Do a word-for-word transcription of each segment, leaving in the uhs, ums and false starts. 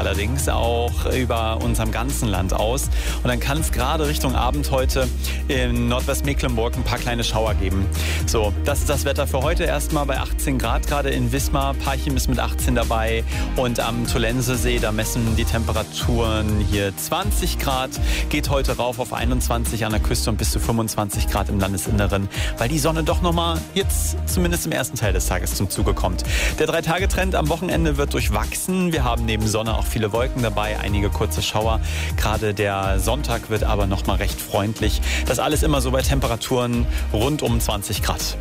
allerdings auch über unserem ganzen Land aus. Und dann kann es gerade Richtung Abend heute in Nordwestmecklenburg ein paar kleine Schauer geben. So, das ist das Wetter für heute. Erstmal bei achtzehn Grad gerade in Wismar. Parchim ist mit achtzehn dabei. Und am Tolensesee, da messen die Temperaturen hier zwanzig Grad. Geht heute rauf auf einundzwanzig an der Küste und bis zu fünfundzwanzig Grad im Landesinneren, weil die Sonne doch nochmal jetzt zumindest im ersten Teil des Tages zum Zuge kommt. Der Drei-Tage-Trend am Wochenende wird durchwachsen. Wir haben neben Sonne auch viele Wolken dabei, einige kurze Schauer. Gerade der Sonntag wird aber nochmal recht freundlich. Das alles immer so bei Temperaturen rund um zwanzig Grad.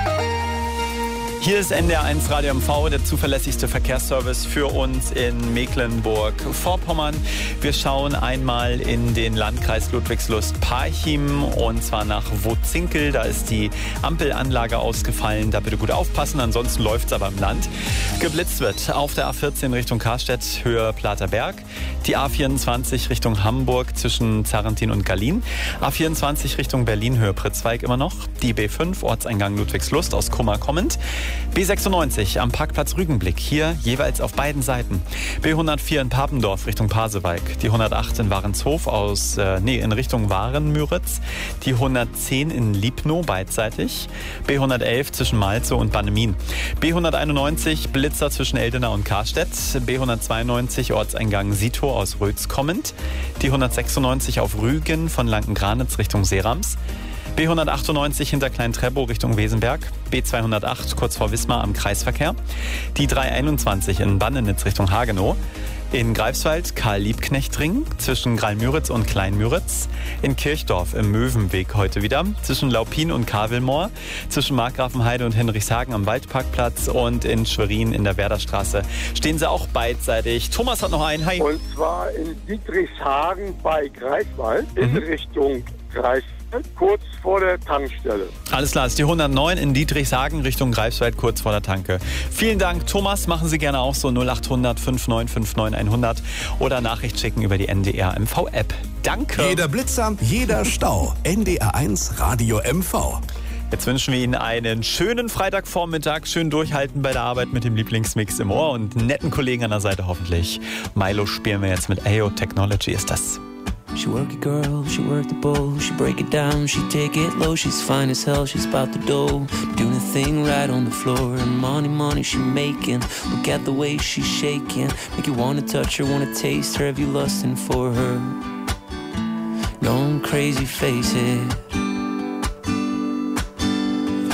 Hier ist N D R eins Radio M V, der zuverlässigste Verkehrsservice für uns in Mecklenburg-Vorpommern. Wir schauen einmal in den Landkreis Ludwigslust-Parchim und zwar nach Wotzinkel. Da ist die Ampelanlage ausgefallen. Da bitte gut aufpassen, ansonsten läuft es aber im Land. Geblitzt wird auf der A vierzehn Richtung Karstedt, Höhe Platerberg. Die A vierundzwanzig Richtung Hamburg zwischen Zarrentin und Gallien. A vierundzwanzig Richtung Berlin, Höhe Pritzweig immer noch. Die B fünf, Ortseingang Ludwigslust aus Kummer kommend. B sechsundneunzig am Parkplatz Rügenblick, hier jeweils auf beiden Seiten. B hundertvier in Papendorf Richtung Pasewalk. Die hundertacht in Warenshof aus, äh, nee, in Richtung Waren-Müritz. Die hundertzehn in Liebnow beidseitig. B hundertelf zwischen Malzow und Bannemin. B hunderteinundneunzig Blitzer zwischen Eldena und Karstedt. B hundertzweiundneunzig Ortseingang Sito aus Rötz kommend. Die hundertsechsundneunzig auf Rügen von Lanken-Granitz Richtung Seerams. B hundertachtundneunzig hinter Klein-Treppow Richtung Wesenberg. B zweihundertacht kurz vor Wismar am Kreisverkehr. Die dreihunderteinundzwanzig in Bannenitz Richtung Hagenow. In Greifswald Karl-Liebknecht-Ring zwischen Graal-Müritz und Klein-Müritz. In Kirchdorf im Möwenweg heute wieder. Zwischen Laupin und Kavelmoor. Zwischen Markgrafenheide und Henrichshagen am Waldparkplatz. Und in Schwerin in der Werderstraße stehen sie auch beidseitig. Thomas hat noch einen. Hi. Und zwar in Dietrichshagen bei Greifswald in mhm. Richtung Greifswald. Kurz vor der Tankstelle. Alles klar, ist die hundertneun in Dietrichshagen Richtung Greifswald, kurz vor der Tanke. Vielen Dank, Thomas. Machen Sie gerne auch so null acht hundert fünf neun fünf neun hundert oder Nachricht schicken über die N D R M V App. Danke. Jeder Blitzer, jeder Stau. N D R eins Radio M V. Jetzt wünschen wir Ihnen einen schönen Freitagvormittag, schön durchhalten bei der Arbeit mit dem Lieblingsmix im Ohr und netten Kollegen an der Seite hoffentlich. Milo spielen wir jetzt mit A O Technology ist das. She work it girl, she work the bowl, she break it down, she take it low, she's fine as hell, she's about the dough, doing the thing right on the floor, and money, money she making, look at the way she's shaking, make you wanna touch her, wanna taste her, have you lusting for her, going crazy, face it.